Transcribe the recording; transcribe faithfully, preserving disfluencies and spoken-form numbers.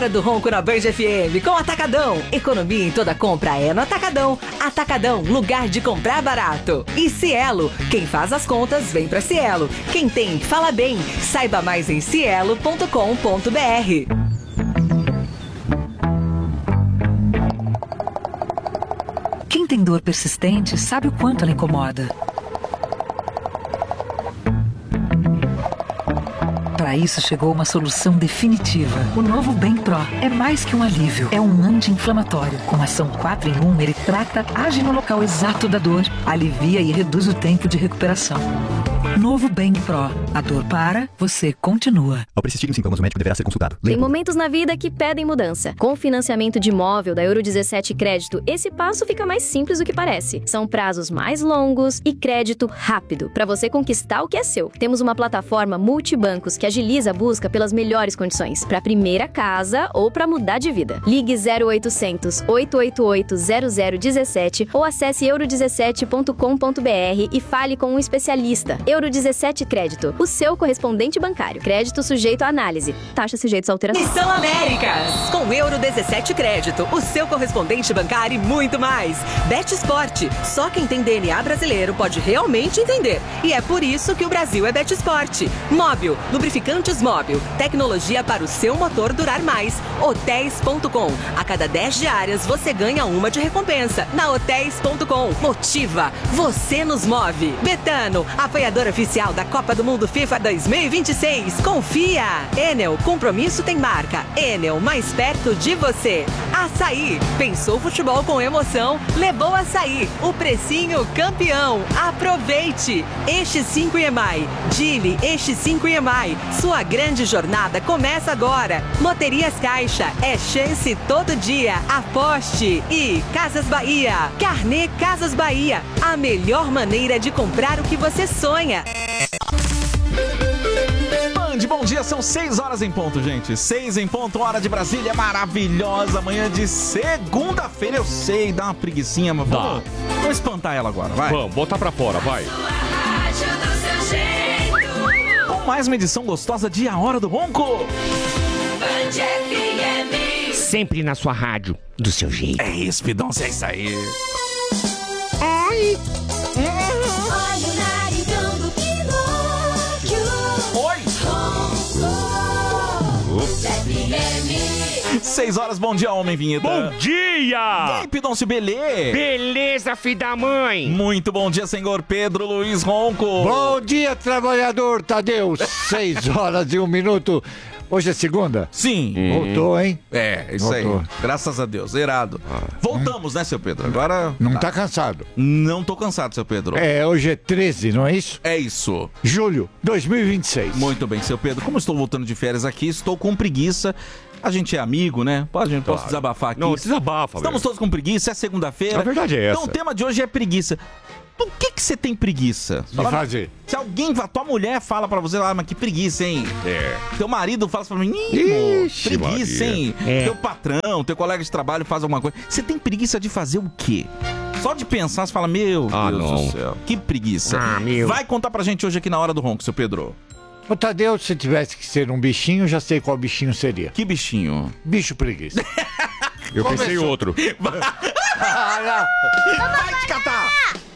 Hora do Ronco na Band F M com Atacadão. Economia em toda compra é no Atacadão. Atacadão, lugar de comprar barato. E Cielo, quem faz as contas vem pra Cielo. Quem tem, fala bem. Saiba mais em cielo ponto com ponto b r. Quem tem dor persistente sabe o quanto ela incomoda. Para isso chegou uma solução definitiva. O novo Bem Pro é mais que um alívio. É um anti-inflamatório. Com ação quatro em um, ele trata, age no local exato da dor, alivia e reduz o tempo de recuperação. Novo Bem Pro. A dor para, você continua. Ao persistirem sintomas, o médico deverá ser consultado. Tem momentos na vida que pedem mudança. Com o financiamento de imóvel da Euro dezessete Crédito, esse passo fica mais simples do que parece. São prazos mais longos e crédito rápido, para você conquistar o que é seu. Temos uma plataforma multibancos que agiliza a busca pelas melhores condições, para primeira casa ou para mudar de vida. Ligue zero oitocentos, oito oito oito, zero zero um sete ou acesse euro dezessete ponto com ponto b r e fale com um especialista. Euro dezessete Crédito, o seu correspondente bancário. Crédito sujeito à análise. Taxa sujeitos a alteração. Missão Américas! Com Euro dezessete Crédito, o seu correspondente bancário e muito mais. Bet Sport. Só quem tem D N A brasileiro pode realmente entender. E é por isso que o Brasil é Bet Sport. Móbil. Lubrificantes Móbil. Tecnologia para o seu motor durar mais. Hotéis ponto com. A cada dez diárias você ganha uma de recompensa. Na Hotéis ponto com. Motiva. Você nos move. Betano. Apoiador oficial da Copa do Mundo FIFA dois mil e vinte e seis. Confia! Enel, compromisso tem marca. Enel, mais perto de você. Açaí. Pensou futebol com emoção? Levou Açaí. O precinho campeão. Aproveite! Eixo cinco E M I. Dili, Eixo cinco E M I. Sua grande jornada começa agora. Loterias Caixa. É chance todo dia. Aposte. E Casas Bahia. Carnê Casas Bahia. A melhor maneira de comprar o que você sonha. Band, bom dia, são seis horas em ponto, gente. Seis em ponto, hora de Brasília, maravilhosa manhã de segunda-feira. Eu sei, dá uma preguicinha, mas vamos, vamos espantar ela agora, vai. Vamos, botar pra fora, vai. Com mais uma edição gostosa de A Hora do Ronco. Sempre na sua rádio, do seu jeito. É isso, Pidonce, é isso aí. Oi. Olha o narigão do Pinóquio. Oi. Seis horas, bom dia, homem vinheta. Bom dia! E aí, Pidonce, beleza? Beleza, filho da mãe. Muito bom dia, senhor Pedro Luiz Ronco. Bom dia, trabalhador Tadeu. Seis horas e um minuto. Hoje é segunda? Sim. Voltou, hein? É, isso Voltou. aí. Graças a Deus, zerado. Voltamos, né, seu Pedro? Agora... Não tá cansado? Não tô cansado, seu Pedro. É, hoje é treze, não é isso? É isso. Julho, dois mil e vinte e seis. Muito bem, seu Pedro. Como estou voltando de férias aqui, estou com preguiça. A gente é amigo, né? Pode, a gente Claro. posso desabafar aqui. Não, desabafa, Estamos velho. todos com preguiça, é segunda-feira. A verdade é essa. Então o tema de hoje é preguiça. Do que que você tem preguiça? De fazer. Se alguém, tua mulher fala pra você lá, mas que preguiça, hein? É. Teu marido fala pra mim, Ih, Ixi, preguiça, Maria. hein? É. Teu patrão, teu colega de trabalho faz alguma coisa. Você tem preguiça de fazer o quê? Só de pensar, você fala, meu Ah, Deus não. do céu. Que preguiça. Ah, meu. Vai contar pra gente hoje aqui na Hora do Ronco, seu Pedro. Ô, Tadeu, se tivesse que ser um bichinho, já sei qual bichinho seria. Que bichinho? Bicho preguiça. Eu pensei em outro. Ah, Vai te catar!